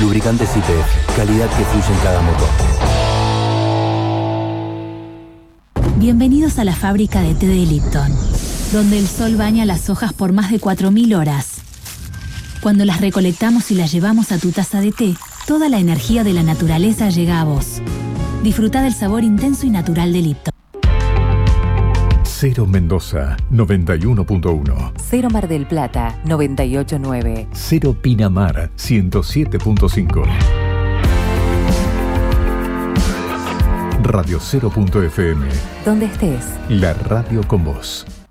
Lubricantes YPF, calidad que fluye en cada motor. Bienvenidos a la fábrica de té de Lipton, donde el sol baña las hojas por más de 4000 horas. Cuando las recolectamos y las llevamos a tu taza de té, toda la energía de la naturaleza llega a vos. Disfruta del sabor intenso y natural de Lipton. Cero Mendoza, 91.1. Cero Mar del Plata, 98.9. Cero Pinamar, 107.5. Radio 0.fm. Donde estés. La radio con vos.